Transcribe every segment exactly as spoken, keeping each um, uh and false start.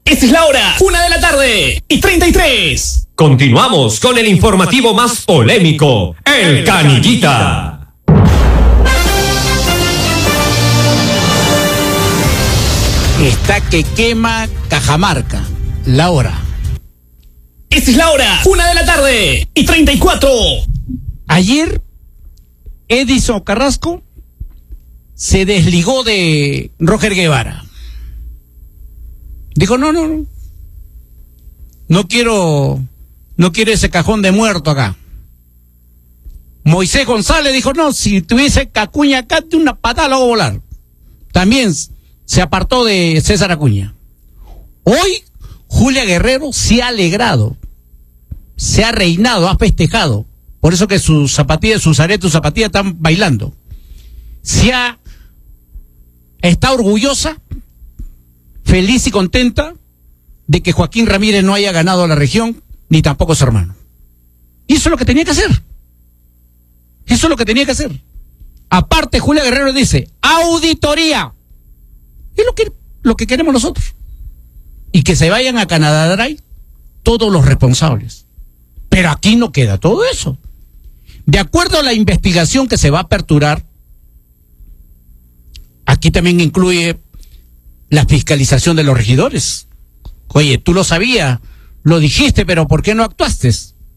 Esta es la hora, una de la tarde y treinta y tres. Continuamos con el informativo más polémico, El Canillita. Está que quema Cajamarca. La hora. Esta es la hora, una de la tarde y treinta y cuatro. Ayer, Edison Carrasco se desligó de Roger Guevara. Dijo, no, no, no. No quiero, no quiero ese cajón de muerto acá. Moisés González dijo, no, si tuviese Acuña acá, de una patada lo hago volar. También se apartó de César Acuña. Hoy, Julia Guerrero se ha alegrado, se ha reinado, ha festejado. Por eso que sus zapatillas, sus aretes, sus zapatillas están bailando. Se ha, está orgullosa, feliz y contenta de que Joaquín Ramírez no haya ganado la región, ni tampoco su hermano. Y eso es lo que tenía que hacer. Eso es lo que tenía que hacer. Aparte, Julia Guerrero dice, auditoría. Es lo que, lo que queremos nosotros. Y que se vayan a Canadá Dry todos los responsables. Pero aquí no queda todo eso. De acuerdo a la investigación que se va a aperturar, aquí también incluye la fiscalización de los regidores. Oye, tú lo sabías, lo dijiste, pero ¿por qué no actuaste?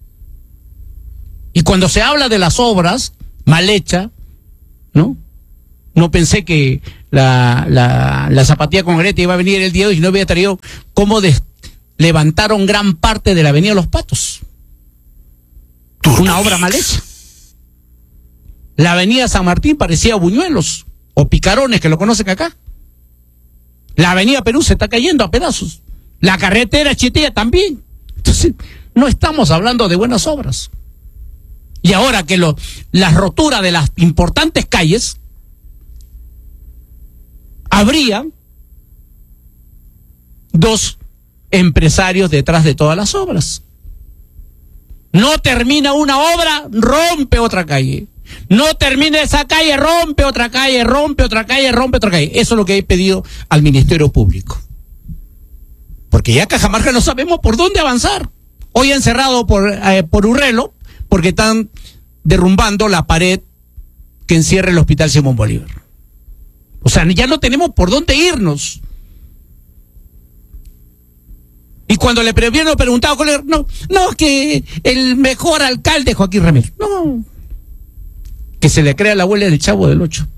Y cuando se habla de las obras mal hechas, ¿no? No pensé que la, la, la zapatilla con arete iba a venir el día de hoy y no había traído cómo de, levantaron gran parte de la avenida Los Patos. Una obra mal hecha. La avenida San Martín parecía Buñuelos o Picarones, que lo conocen acá. La avenida Perú se está cayendo a pedazos. La carretera Chitilla también. Entonces, no estamos hablando de buenas obras. Y ahora que lo, las roturas de las importantes calles, habría dos empresarios detrás de todas las obras. No termina una obra, rompe otra calle. No termina esa calle, rompe otra calle, rompe otra calle, rompe otra calle. Eso es lo que he pedido al Ministerio Público. Porque ya Cajamarca no sabemos por dónde avanzar. Hoy han cerrado por, eh, por Urrelo, porque están derrumbando la pared que encierra el Hospital Simón Bolívar. O sea, ya no tenemos por dónde irnos. Y cuando le habían preguntado, no, no, que el mejor alcalde Joaquín Ramírez. No. Que se le crea la abuela del Chavo del Ocho.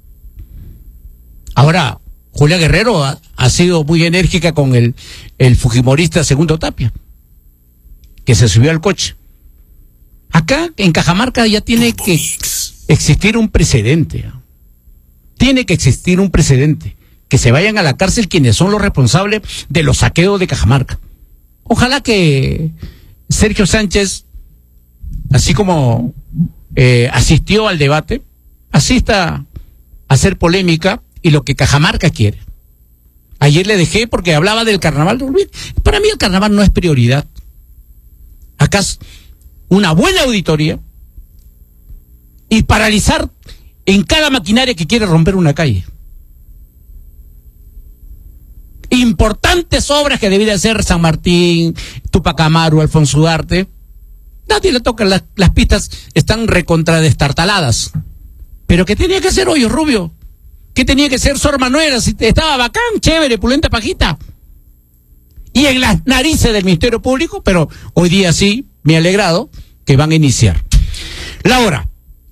Ahora, Julia Guerrero ha, ha sido muy enérgica con el, el fujimorista Segundo Tapia, que se subió al coche. Acá, en Cajamarca, ya tiene que existir un precedente. Tiene que existir un precedente. Que se vayan a la cárcel quienes son los responsables de los saqueos de Cajamarca. Ojalá que Sergio Sánchez, así como eh, asistió al debate, asista a hacer polémica y lo que Cajamarca quiere. Ayer le dejé porque hablaba del carnaval. Para mí el carnaval no es prioridad. Acá es una buena auditoría y paralizar en cada maquinaria que quiere romper una calle. Importantes obras que debería hacer San Martín, Tupac Amaru, Alfonso Ugarte. Nadie le toca, las, las pistas están recontradestartaladas. Pero ¿qué tenía que hacer Hoyo Rubio? ¿Qué tenía que ser Sor Manuela? Si estaba bacán, chévere, pulenta pajita. Y en las narices del Ministerio Público, pero hoy día sí, me he alegrado que van a iniciar. La hora.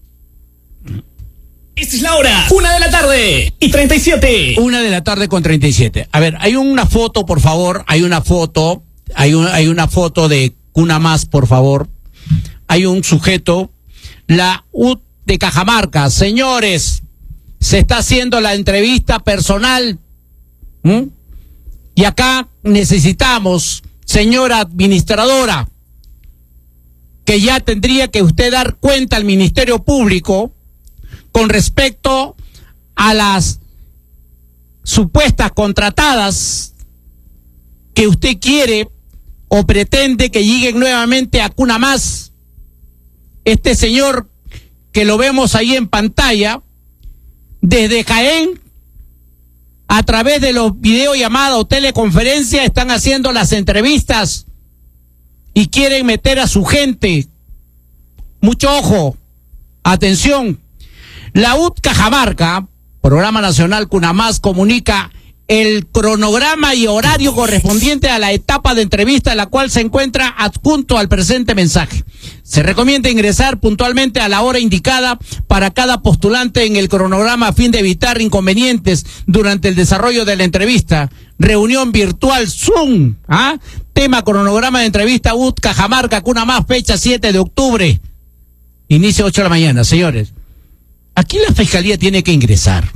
Esta es la hora, una de la tarde y treinta y siete. Una de la tarde con treinta y siete. A ver, hay una foto, por favor, hay una foto, hay, un, hay una foto de Cuna Más, por favor. Hay un sujeto, la U T de Cajamarca. Señores, se está haciendo la entrevista personal. ¿Mm? Y acá necesitamos, señora administradora, que ya tendría que usted dar cuenta al Ministerio Público con respecto a las supuestas contratadas que usted quiere o pretende que lleguen nuevamente a Cuna Más. Este señor que lo vemos ahí en pantalla, desde Jaén, a través de los videollamadas o teleconferencias están haciendo las entrevistas y quieren meter a su gente. Mucho ojo, atención. La U T Cajamarca, Programa Nacional Cunamás, comunica el cronograma y horario correspondiente a la etapa de entrevista, la cual se encuentra adjunto al presente mensaje. Se recomienda ingresar puntualmente a la hora indicada para cada postulante en el cronograma a fin de evitar inconvenientes durante el desarrollo de la entrevista. Reunión virtual Zoom, ¿ah? Tema cronograma de entrevista U T Cajamarca, Cunamás, fecha siete de octubre. Inicio ocho de la mañana, señores. Aquí la Fiscalía tiene que ingresar.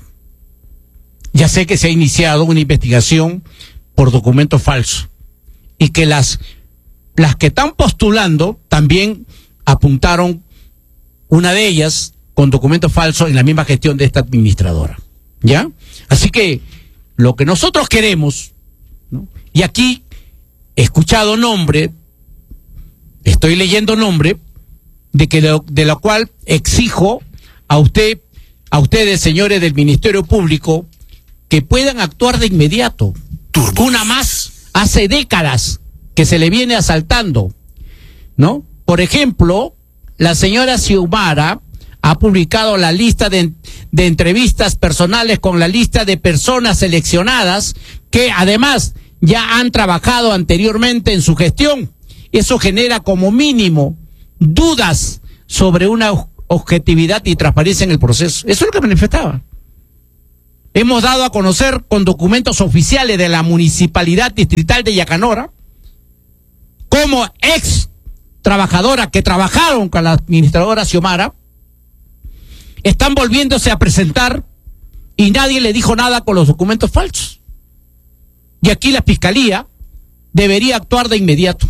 Ya sé que se ha iniciado una investigación por documentos falsos y que las, las que están postulando también apuntaron, una de ellas con documentos falsos en la misma gestión de esta administradora. ¿Ya? Así que lo que nosotros queremos, ¿no? Y aquí he escuchado nombre, estoy leyendo nombre, de que lo, de lo cual exijo a usted, a ustedes, señores del Ministerio Público, que puedan actuar de inmediato. Turbo. Una más, hace décadas que se le viene asaltando, ¿no? Por ejemplo, la señora Xiomara ha publicado la lista de, de entrevistas personales con la lista de personas seleccionadas que además ya han trabajado anteriormente en su gestión. Eso genera como mínimo dudas sobre una objetividad y transparencia en el proceso. Eso es lo que manifestaba. Hemos dado a conocer con documentos oficiales de la Municipalidad Distrital de Yacanora, como ex trabajadoras que trabajaron con la administradora Xiomara, están volviéndose a presentar y nadie le dijo nada con los documentos falsos. Y aquí la Fiscalía debería actuar de inmediato.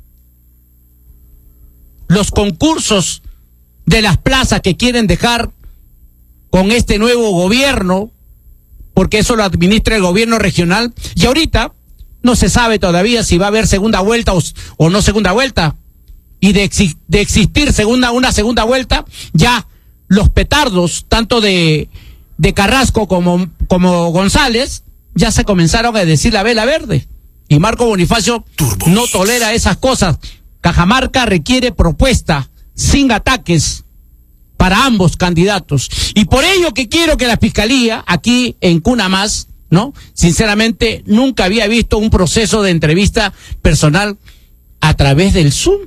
Los concursos de las plazas que quieren dejar con este nuevo gobierno, porque eso lo administra el gobierno regional, y ahorita no se sabe todavía si va a haber segunda vuelta o, o no segunda vuelta, y de, exi de existir segunda una segunda vuelta, ya los petardos, tanto de, de Carrasco como, como González, ya se comenzaron a decir la vela verde, y Marco Bonifacio Turbo no tolera esas cosas. Cajamarca requiere propuesta sin ataques para ambos candidatos. Y por ello que quiero que la Fiscalía, aquí en Cunamás, ¿no? Sinceramente, nunca había visto un proceso de entrevista personal a través del Zoom.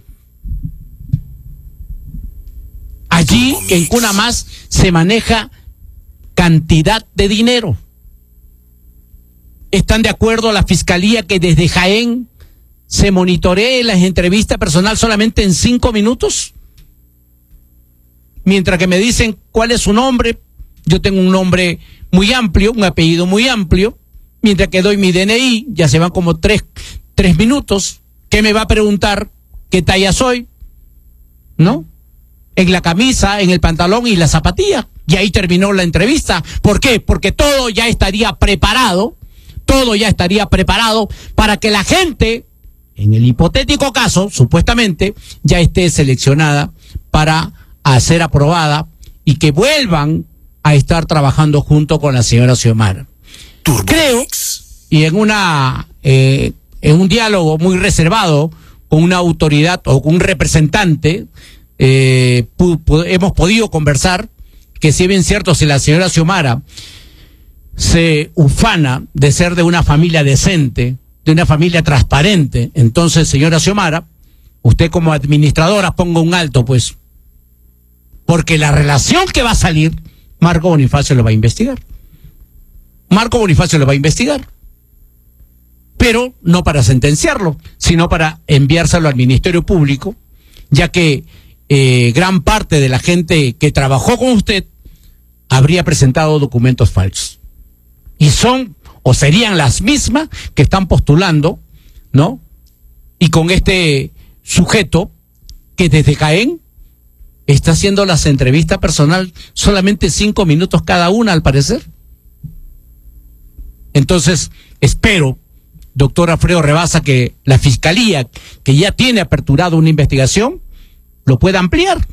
Allí, en Cunamás, se maneja cantidad de dinero. ¿Están de acuerdo a la Fiscalía que desde Jaén se monitoree las entrevistas personal solamente en cinco minutos? Mientras que me dicen cuál es su nombre, yo tengo un nombre muy amplio, un apellido muy amplio, mientras que doy mi D N I, ya se van como tres, tres minutos, ¿qué me va a preguntar? ¿Qué talla soy? ¿No? En la camisa, en el pantalón y la zapatilla. Y ahí terminó la entrevista. ¿Por qué? Porque todo ya estaría preparado, todo ya estaría preparado para que la gente, en el hipotético caso, supuestamente, ya esté seleccionada para a ser aprobada y que vuelvan a estar trabajando junto con la señora Xiomara. Turbo Creo, Mix. y en una eh, en un diálogo muy reservado con una autoridad o con un representante, eh, hemos podido conversar que si bien cierto, si la señora Xiomara se ufana de ser de una familia decente, de una familia transparente, entonces, señora Xiomara, usted como administradora ponga un alto, pues, porque la relación que va a salir, Marco Bonifacio lo va a investigar. Marco Bonifacio lo va a investigar. Pero no para sentenciarlo, sino para enviárselo al Ministerio Público, ya que eh, gran parte de la gente que trabajó con usted habría presentado documentos falsos. Y son, o serían las mismas que están postulando, ¿no? Y con este sujeto que desde Jaén está haciendo las entrevistas personal solamente cinco minutos cada una, al parecer. Entonces, espero, doctor Alfredo Rebasa, que la Fiscalía, que ya tiene aperturado una investigación, lo pueda ampliar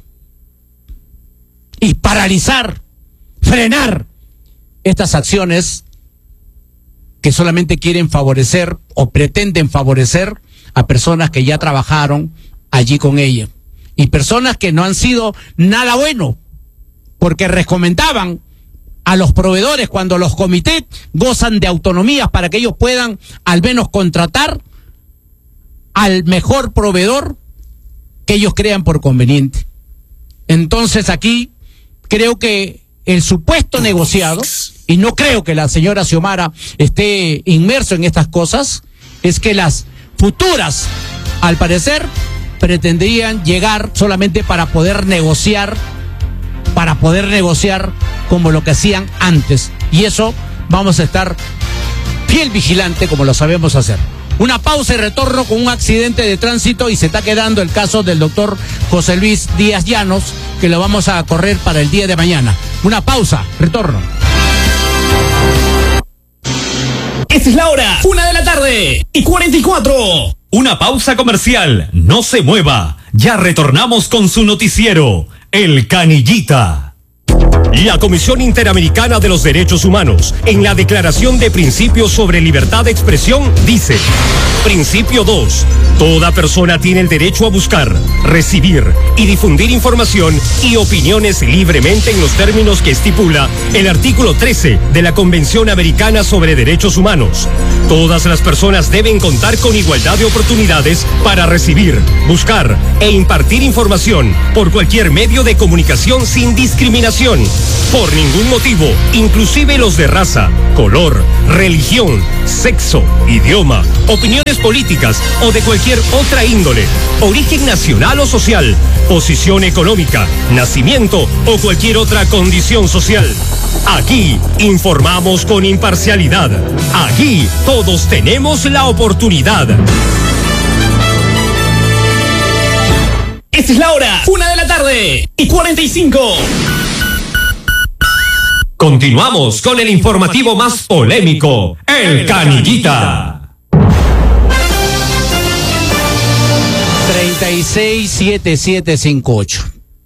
y paralizar, frenar estas acciones que solamente quieren favorecer o pretenden favorecer a personas que ya trabajaron allí con ella. Y personas que no han sido nada bueno, porque recomendaban a los proveedores cuando los comités gozan de autonomías para que ellos puedan al menos contratar al mejor proveedor que ellos crean por conveniente. Entonces aquí creo que el supuesto negociado, y no creo que la señora Xiomara esté inmerso en estas cosas, es que las futuras, al parecer, pretendían llegar solamente para poder negociar, para poder negociar como lo que hacían antes. Y eso vamos a estar fiel vigilante como lo sabemos hacer. Una pausa y retorno con un accidente de tránsito y se está quedando el caso del doctor José Luis Díaz Llanos, que lo vamos a correr para el día de mañana. Una pausa, retorno. Esta es la hora, una de la tarde y cuarenta y cuatro. Una pausa comercial, no se mueva. Ya retornamos con su noticiero, El Canillita. La Comisión Interamericana de los Derechos Humanos, en la Declaración de Principios sobre Libertad de Expresión, dice: Principio dos. Toda persona tiene el derecho a buscar, recibir y difundir información y opiniones libremente en los términos que estipula el artículo trece de la Convención Americana sobre Derechos Humanos. Todas las personas deben contar con igualdad de oportunidades para recibir, buscar e impartir información por cualquier medio de comunicación sin discriminación, por ningún motivo, inclusive los de raza, color, religión, sexo, idioma, opiniones políticas o de cualquier otra índole, origen nacional o social, posición económica, nacimiento o cualquier otra condición social. Aquí informamos con imparcialidad. Aquí todos tenemos la oportunidad. Esta es la hora, una de la tarde y cuarenta y cinco. Continuamos con el informativo más polémico, El Canillita. treinta y seis setenta y siete cincuenta y ocho.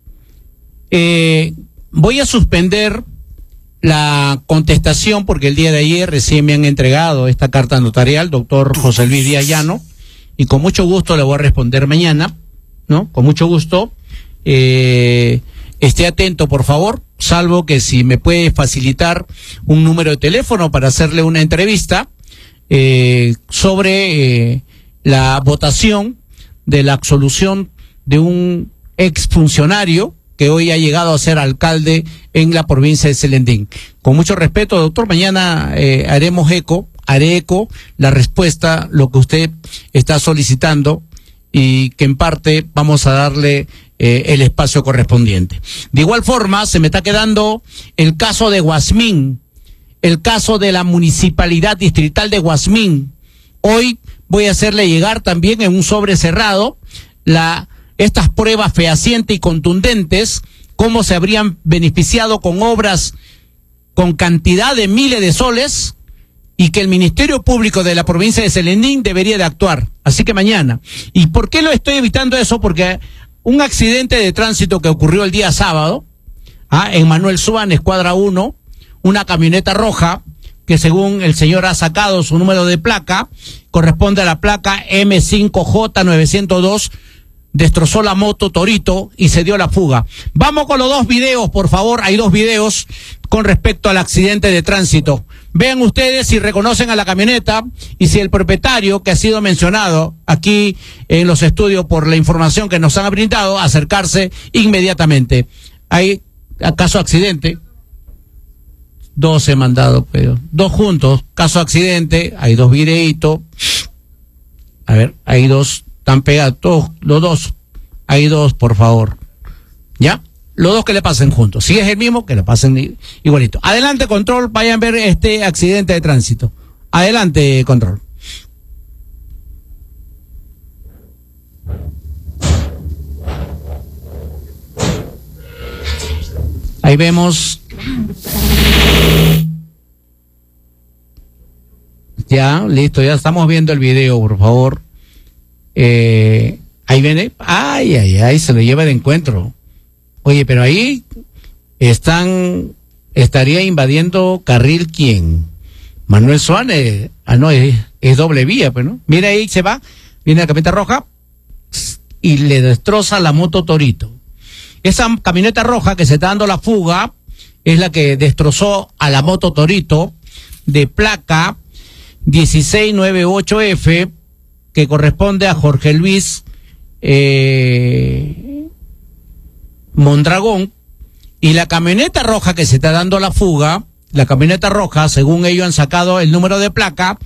Eh, voy a suspender la contestación porque el día de ayer recién me han entregado esta carta notarial, doctor José Luis Díaz Llano, y con mucho gusto le voy a responder mañana, ¿no? Con mucho gusto. Eh, esté atento, por favor, salvo que si me puede facilitar un número de teléfono para hacerle una entrevista eh, sobre eh, la votación de la absolución de un exfuncionario que hoy ha llegado a ser alcalde en la provincia de Celendín. Con mucho respeto, doctor, mañana eh, haremos eco, haré eco la respuesta, lo que usted está solicitando, y que en parte vamos a darle eh, el espacio correspondiente. De igual forma, se me está quedando el caso de Guasmín, el caso de la Municipalidad Distrital de Guasmín. Hoy voy a hacerle llegar también en un sobre cerrado la, estas pruebas fehacientes y contundentes, cómo se habrían beneficiado con obras con cantidad de miles de soles, y que el Ministerio Público de la provincia de Celendín debería de actuar. Así que mañana. ¿Y por qué lo estoy evitando eso? Porque un accidente de tránsito que ocurrió el día sábado, ¿ah? en Manuel Suán, escuadra uno, una camioneta roja, que según el señor ha sacado su número de placa, corresponde a la placa M cinco J novecientos dos, destrozó la moto Torito y se dio la fuga. Vamos con los dos videos, por favor. Hay dos videos con respecto al accidente de tránsito. Vean ustedes si reconocen a la camioneta y si el propietario, que ha sido mencionado aquí en los estudios por la información que nos han brindado, acercarse inmediatamente. ¿Hay acaso accidente? Dos he mandado, pero dos juntos, caso accidente, hay dos videitos. A ver, hay dos, están pegados, todos, los dos, hay dos, por favor. ¿Ya? Los dos que le pasen juntos. Si es el mismo, que le pasen igualito. Adelante, control, vayan a ver este accidente de tránsito. Adelante, control. Ahí vemos. Ya, listo, ya estamos viendo el video, por favor. Eh, ahí viene. Ay, ay, ay, se lo lleva de encuentro. Oye, pero ahí están, estaría invadiendo carril ¿quién? Manuel Suárez, ah no, es, es doble vía, pues, ¿no? Mira ahí se va, viene la camioneta roja y le destroza la moto Torito. Esa camioneta roja que se está dando la fuga es la que destrozó a la moto Torito de placa dieciséis noventa y ocho F, que corresponde a Jorge Luis eh, Mondragón, y la camioneta roja que se está dando la fuga, la camioneta roja, según ellos han sacado el número de placa,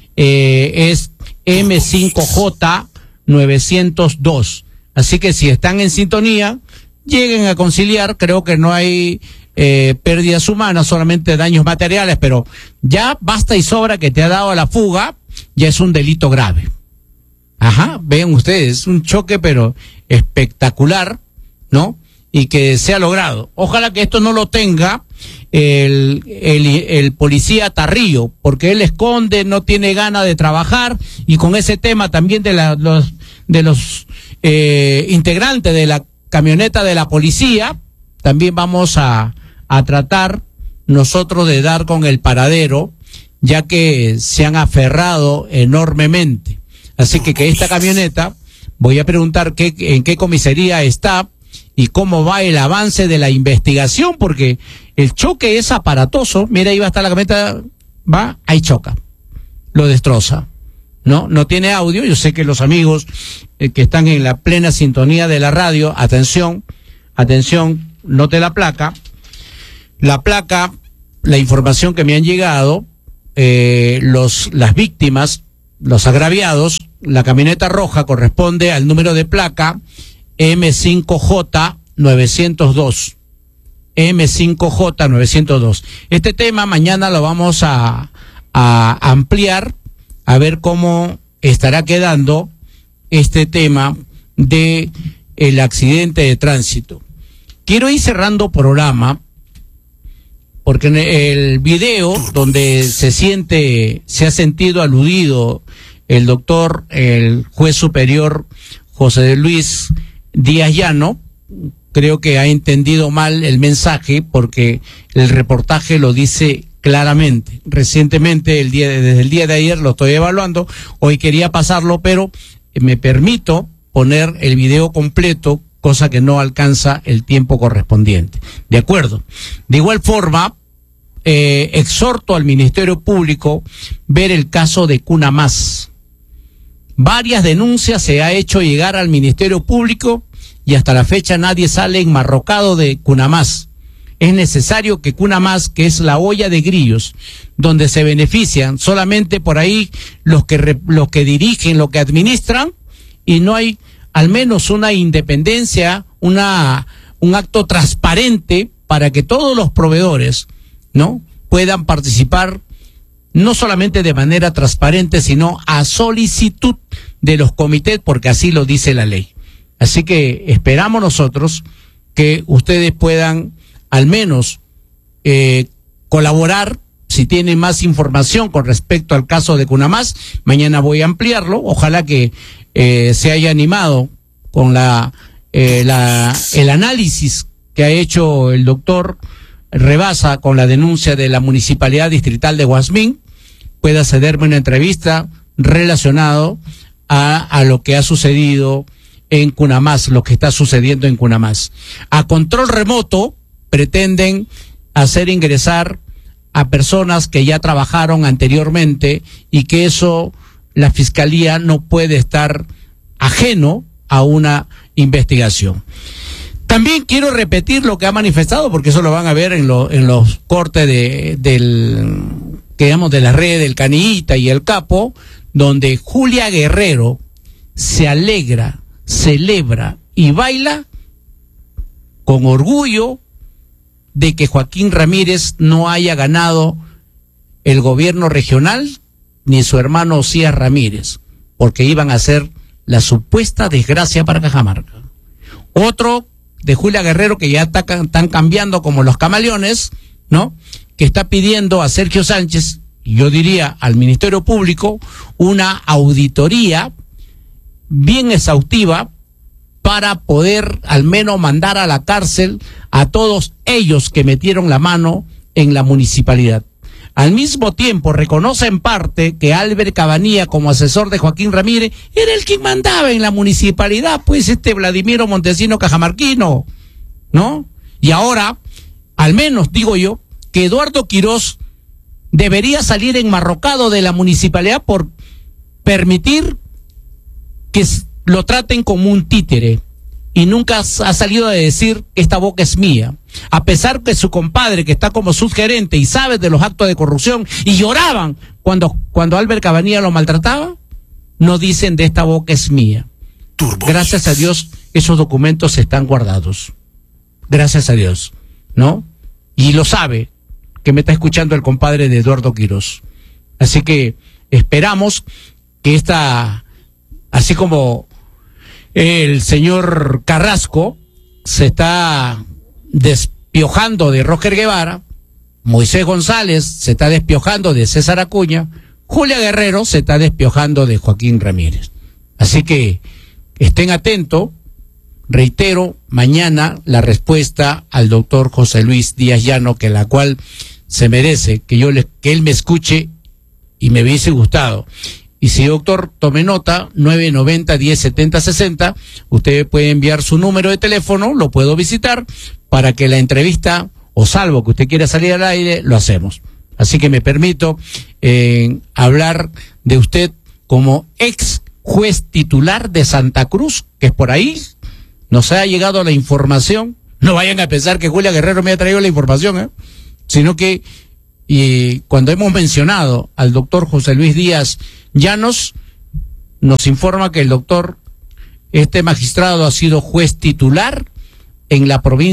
eh, es M cinco J novecientos dos. Así que si están en sintonía, lleguen a conciliar. Creo que no hay eh, pérdidas humanas, solamente daños materiales, pero ya basta y sobra que te ha dado la fuga, ya es un delito grave. Ajá, vean ustedes, un choque pero espectacular, ¿no? Y que se ha logrado. Ojalá que esto no lo tenga el, el, el policía Tarrillo, porque él esconde, no tiene ganas de trabajar, y con ese tema también de la, los, de los eh, integrantes de la camioneta de la policía, también vamos a, a tratar nosotros de dar con el paradero, ya que se han aferrado enormemente. Así que que esta camioneta, voy a preguntar qué, en qué comisaría está y cómo va el avance de la investigación, porque el choque es aparatoso. Mira, ahí va a estar la camioneta, va, ahí choca, lo destroza. No, no tiene audio. Yo sé que los amigos eh, que están en la plena sintonía de la radio, atención, atención, note la placa. La placa, la información que me han llegado, eh, los, las víctimas, los agraviados, la camioneta roja corresponde al número de placa M cinco J novecientos dos. M cinco J novecientos dos. Este tema mañana lo vamos a, a ampliar, a ver cómo estará quedando este tema de el accidente de tránsito. Quiero ir cerrando programa, porque en el video donde se siente, se ha sentido aludido el doctor, el juez superior José Luis Díaz Llano, creo que ha entendido mal el mensaje, porque el reportaje lo dice claramente. Recientemente, el día, desde el día de ayer lo estoy evaluando, hoy quería pasarlo, pero me permito poner el video completo, cosa que no alcanza el tiempo correspondiente. De acuerdo. De igual forma, eh, exhorto al Ministerio Público ver el caso de Cuna Más. Varias denuncias se ha hecho llegar al Ministerio Público y hasta la fecha nadie sale enmarrocado de Cuna Más. Es necesario que Cuna Más, que es la olla de grillos, donde se benefician solamente por ahí los que, re, los que dirigen, los que administran, y no hay al menos una independencia, una, un acto transparente para que todos los proveedores, ¿no?, puedan participar no solamente de manera transparente, sino a solicitud de los comités, porque así lo dice la ley. Así que esperamos nosotros que ustedes puedan al menos eh, colaborar. Si tienen más información con respecto al caso de Cuna Más, mañana voy a ampliarlo. Ojalá que eh, se haya animado con la, eh, la el análisis que ha hecho el doctor Rebasa con la denuncia de la Municipalidad Distrital de Guasmín, pueda cederme una entrevista relacionado a, a lo que ha sucedido en Cuna Más, lo que está sucediendo en Cuna Más. A control remoto pretenden hacer ingresar a personas que ya trabajaron anteriormente, y que eso la Fiscalía no puede estar ajeno a una investigación. También quiero repetir lo que ha manifestado, porque eso lo van a ver en, lo, en los cortes de, del, que digamos, de la red del Canillita y el Capo, donde Julia Guerrero se alegra, celebra y baila con orgullo de que Joaquín Ramírez no haya ganado el gobierno regional, ni su hermano Osías Ramírez, porque iban a ser la supuesta desgracia para Cajamarca. Otro de Julia Guerrero, que ya está, están cambiando como los camaleones, ¿no?, que está pidiendo a Sergio Sánchez, y yo diría al Ministerio Público, una auditoría bien exhaustiva para poder al menos mandar a la cárcel a todos ellos que metieron la mano en la municipalidad. al mismo tiempo reconoce en parte que Albert Cabanilla, como asesor de Joaquín Ramírez, era el que mandaba en la municipalidad, pues este Vladimiro Montesino Cajamarquino, ¿no? Y ahora, al menos digo yo, que Eduardo Quirós debería salir enmarrocado de la municipalidad por permitir que lo traten como un títere. Y nunca ha salido a decir esta boca es mía, a pesar que su compadre, que está como subgerente y sabe de los actos de corrupción, y lloraban cuando, cuando Albert Cabanilla lo maltrataba, no dicen de esta boca es mía. Turbo. Gracias a Dios esos documentos están guardados, gracias a Dios, ¿no? Y lo sabe, que me está escuchando el compadre de Eduardo Quirós. Así que esperamos que esta, así como el señor Carrasco se está despiojando de Roger Guevara, Moisés González se está despiojando de César Acuña, Julia Guerrero se está despiojando de Joaquín Ramírez. Así que estén atentos, reitero, mañana la respuesta al doctor José Luis Díaz Llano, que la cual se merece que yo le, que él me escuche y me hubiese gustado. Y si, doctor, tome nota, nueve noventa, diez setenta, sesenta, usted puede enviar su número de teléfono, lo puedo visitar, para que la entrevista, o salvo que usted quiera salir al aire, lo hacemos. Así que me permito eh, hablar de usted como ex juez titular de Santa Cruz, que es por ahí, nos ha llegado la información. No vayan a pensar que Julia Guerrero me ha traído la información, ¿eh? Sino que y cuando hemos mencionado al doctor José Luis Díaz Llanos, nos informa que el doctor, este magistrado ha sido juez titular en la provincia